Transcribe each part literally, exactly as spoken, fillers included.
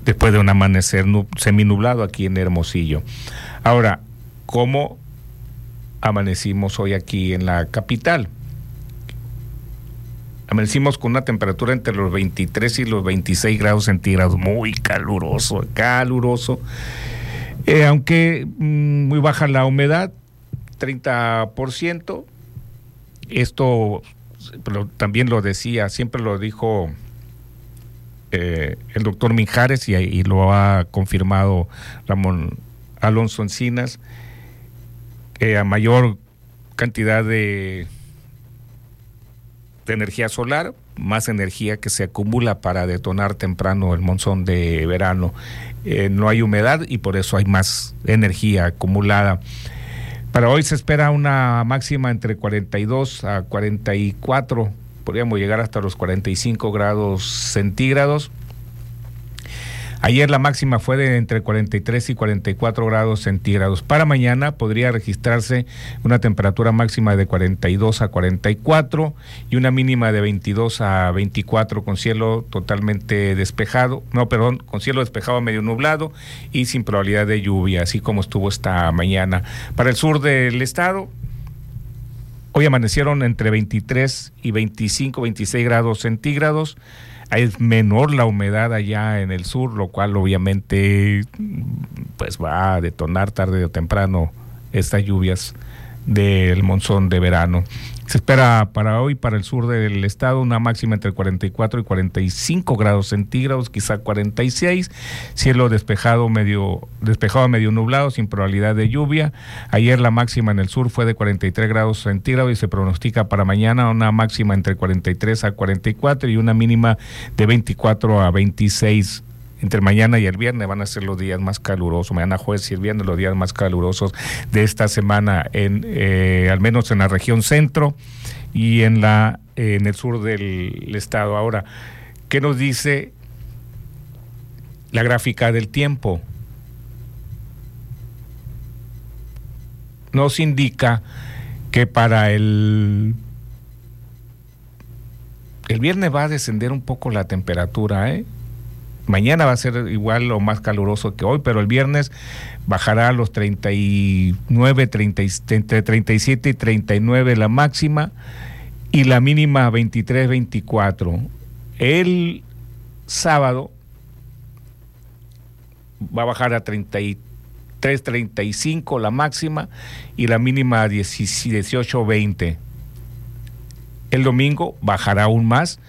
después de un amanecer seminublado aquí en Hermosillo. Ahora, ¿cómo amanecimos hoy aquí en la capital? Amanecimos con una temperatura entre los veintitrés y los veintiséis grados centígrados, muy caluroso, caluroso. Eh, aunque mmm, muy baja la humedad, treinta por ciento. Esto pero también lo decía, siempre lo dijo eh, el doctor Mijares y, y lo ha confirmado Ramón Alonso Encinas, que a mayor cantidad de de energía solar, más energía que se acumula para detonar temprano el monzón de verano. Eh, no hay humedad y por eso hay más energía acumulada. Para hoy se espera una máxima entre cuarenta y dos a cuarenta y cuatro, podríamos llegar hasta los cuarenta y cinco grados centígrados. Ayer la máxima fue de entre cuarenta y tres y cuarenta y cuatro grados centígrados. Para mañana podría registrarse una temperatura máxima de cuarenta y dos a cuarenta y cuatro y una mínima de veintidós a veinticuatro con cielo totalmente despejado, no, perdón, con cielo despejado medio nublado y sin probabilidad de lluvia, así como estuvo esta mañana. Para el sur del estado, hoy amanecieron entre veintitrés y veinticinco, veintiséis grados centígrados. Es menor la humedad allá en el sur, lo cual obviamente pues va a detonar tarde o temprano estas lluvias del monzón de verano. Se espera para hoy, para el sur del estado, una máxima entre cuarenta y cuatro y cuarenta y cinco grados centígrados, quizá cuarenta y seis, cielo despejado medio despejado medio nublado, sin probabilidad de lluvia. Ayer la máxima en el sur fue de cuarenta y tres grados centígrados y se pronostica para mañana una máxima entre cuarenta y tres a cuarenta y cuatro y una mínima de veinticuatro a veintiséis. Entre mañana y el viernes van a ser los días más calurosos, mañana jueves y el viernes los días más calurosos de esta semana, en eh, al menos en la región centro y en la eh, en el sur del estado. Ahora, ¿qué nos dice la gráfica del tiempo? Nos indica que para el el viernes va a descender un poco la temperatura, ¿eh? Mañana va a ser igual o más caluroso que hoy, pero el viernes bajará a los treinta y nueve, treinta, entre treinta y siete y treinta y nueve la máxima y la mínima veintitrés, veinticuatro. El sábado va a bajar a treinta y tres, treinta y cinco la máxima y la mínima a dieciocho, veinte. El domingo bajará aún más.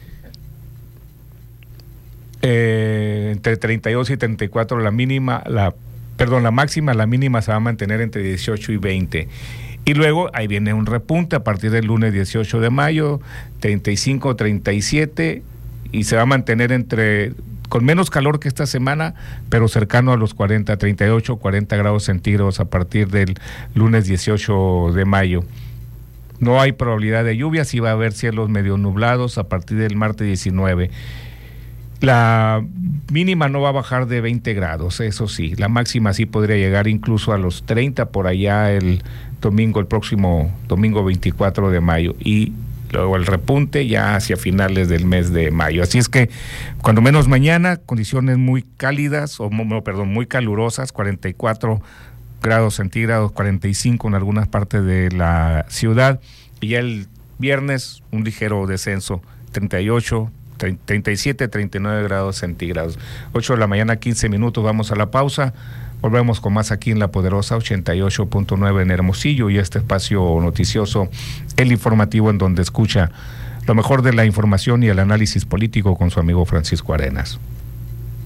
Eh, entre treinta y dos y treinta y cuatro la mínima, la perdón, la máxima, la mínima se va a mantener entre dieciocho y veinte. Y luego ahí viene un repunte a partir del lunes dieciocho de mayo, treinta y cinco, treinta y siete y se va a mantener entre con menos calor que esta semana, pero cercano a los cuarenta, treinta y ocho, cuarenta grados centígrados a partir del lunes dieciocho de mayo. No hay probabilidad de lluvia, sí va a haber cielos medio nublados a partir del martes diecinueve. La mínima no va a bajar de veinte grados, eso sí. La máxima sí podría llegar incluso a los treinta por allá el domingo, el próximo domingo veinticuatro de mayo. Y luego el repunte ya hacia finales del mes de mayo. Así es que, cuando menos mañana, condiciones muy cálidas, o no, perdón, muy calurosas, cuarenta y cuatro grados centígrados, cuarenta y cinco en algunas partes de la ciudad. Y ya el viernes, un ligero descenso, treinta y ocho, treinta y siete, treinta y nueve grados centígrados. ocho de la mañana, quince minutos, vamos a la pausa. Volvemos con más aquí en La Poderosa ochenta y ocho punto nueve en Hermosillo y este espacio noticioso, el informativo, en donde escucha lo mejor de la información y el análisis político con su amigo Francisco Arenas.